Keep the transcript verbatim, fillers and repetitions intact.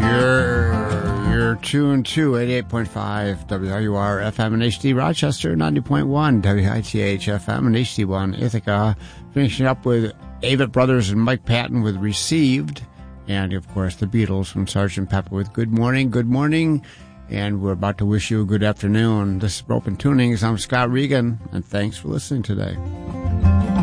You're, you're tuned to eighty-eight point five W R U R F M and H D Rochester, ninety point one W I T H F M and H D one Ithaca. Finishing up with Avett Brothers and Mike Patton with Received. And, of course, the Beatles from Sergeant Pepper with Good Morning, Good Morning. And we're about to wish you a good afternoon. This is Open Tunings. I'm Scott Regan, and thanks for listening today.